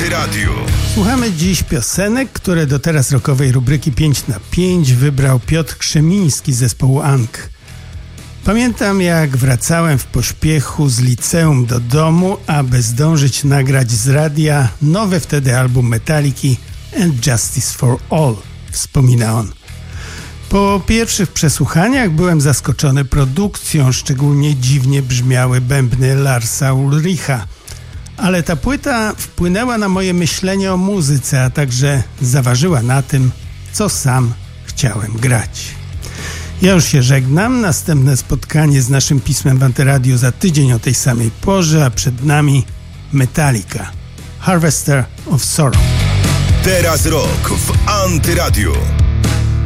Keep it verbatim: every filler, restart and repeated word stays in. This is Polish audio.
Antyradio. Słuchamy dziś piosenek, które do teraz rockowej rubryki pięć na pięć wybrał Piotr Krzemiński z zespołu Ank. Pamiętam, jak wracałem w pośpiechu z liceum do domu, aby zdążyć nagrać z radia nowy wtedy album Metaliki And Justice for All, wspomina on. Po pierwszych przesłuchaniach byłem zaskoczony produkcją, szczególnie dziwnie brzmiały bębny Larsa Ulricha. Ale ta płyta wpłynęła na moje myślenie o muzyce, a także zaważyła na tym, co sam chciałem grać. Ja już się żegnam. Następne spotkanie z naszym pismem w Antyradio za tydzień o tej samej porze, a przed nami Metallica, Harvester of Sorrow. Teraz rok w Antyradio.